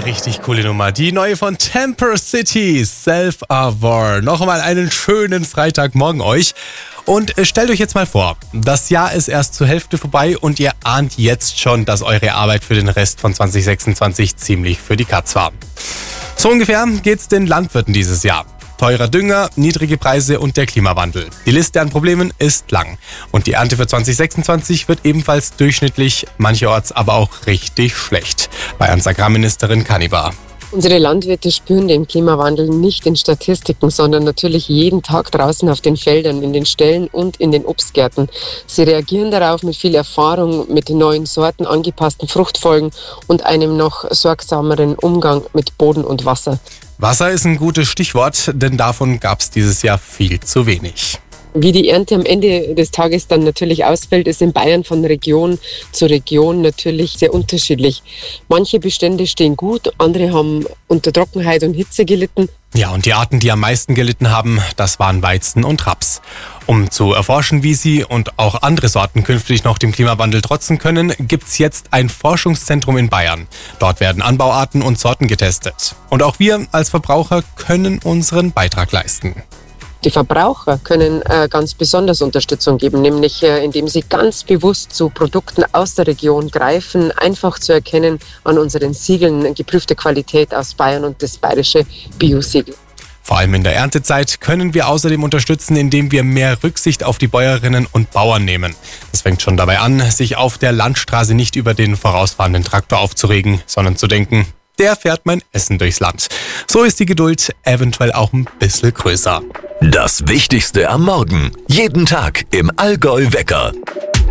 richtig coole Nummer. Die neue von Temper City, Self-Aware. Noch einmal einen schönen Freitagmorgen euch. Und stellt euch jetzt mal vor, das Jahr ist erst zur Hälfte vorbei und ihr ahnt jetzt schon, dass eure Arbeit für den Rest von 2026 ziemlich für die Katz war. So ungefähr geht's den Landwirten dieses Jahr. Teurer Dünger, niedrige Preise und der Klimawandel. Die Liste an Problemen ist lang. Und die Ernte für 2026 wird ebenfalls durchschnittlich, mancherorts aber auch richtig schlecht. Bayerns Agrarministerin Kannibar. Unsere Landwirte spüren den Klimawandel nicht in Statistiken, sondern natürlich jeden Tag draußen auf den Feldern, in den Ställen und in den Obstgärten. Sie reagieren darauf mit viel Erfahrung, mit neuen Sorten, angepassten Fruchtfolgen und einem noch sorgsameren Umgang mit Boden und Wasser. Wasser ist ein gutes Stichwort, denn davon gab es dieses Jahr viel zu wenig. Wie die Ernte am Ende des Tages dann natürlich ausfällt, ist in Bayern von Region zu Region natürlich sehr unterschiedlich. Manche Bestände stehen gut, andere haben unter Trockenheit und Hitze gelitten. Ja, und die Arten, die am meisten gelitten haben, das waren Weizen und Raps. Um zu erforschen, wie sie und auch andere Sorten künftig noch dem Klimawandel trotzen können, gibt's jetzt ein Forschungszentrum in Bayern. Dort werden Anbauarten und Sorten getestet. Und auch wir als Verbraucher können unseren Beitrag leisten. Die Verbraucher können ganz besonders Unterstützung geben, nämlich indem sie ganz bewusst zu Produkten aus der Region greifen, einfach zu erkennen an unseren Siegeln, geprüfte Qualität aus Bayern und das bayerische Bio-Siegel. Vor allem in der Erntezeit können wir außerdem unterstützen, indem wir mehr Rücksicht auf die Bäuerinnen und Bauern nehmen. Das fängt schon dabei an, sich auf der Landstraße nicht über den vorausfahrenden Traktor aufzuregen, sondern zu denken, der fährt mein Essen durchs Land. So ist die Geduld eventuell auch ein bisschen größer. Das Wichtigste am Morgen. Jeden Tag im Allgäu Wecker.